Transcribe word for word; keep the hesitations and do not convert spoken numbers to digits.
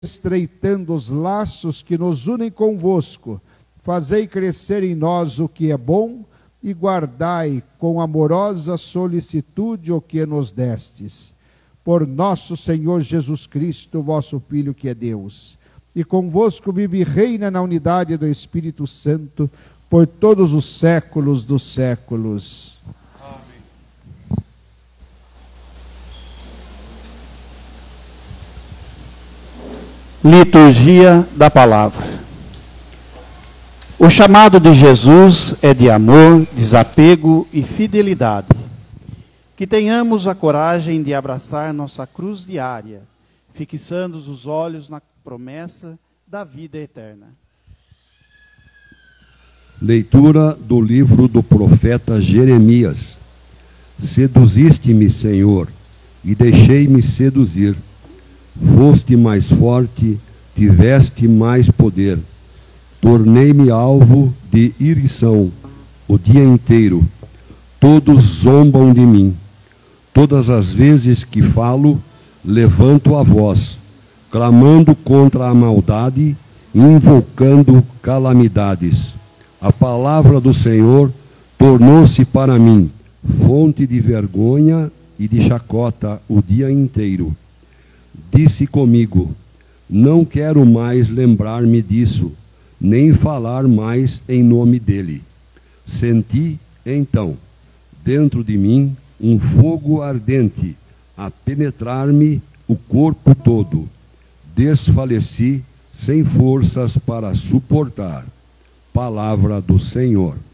estreitando os laços que nos unem convosco, fazei crescer em nós o que é bom e guardai com amorosa solicitude o que nos destes. Por nosso Senhor Jesus Cristo, vosso Filho, que é Deus, e convosco vive e reina na unidade do Espírito Santo, por todos os séculos dos séculos. Liturgia da Palavra. O chamado de Jesus é de amor, desapego e fidelidade. Que tenhamos a coragem de abraçar nossa cruz diária, fixando os olhos na promessa da vida eterna. Leitura do livro do profeta Jeremias. Seduziste-me, Senhor, e deixei-me seduzir. Foste mais forte, tiveste mais poder. Tornei-me alvo de irição o dia inteiro. Todos zombam de mim. Todas as vezes que falo, levanto a voz, clamando contra a maldade e invocando calamidades. A palavra do Senhor tornou-se para mim fonte de vergonha e de chacota o dia inteiro. Disse comigo: não quero mais lembrar-me disso, nem falar mais em nome dele. Senti, então, dentro de mim, um fogo ardente a penetrar-me o corpo todo. Desfaleci, sem forças para suportar. Palavra do Senhor.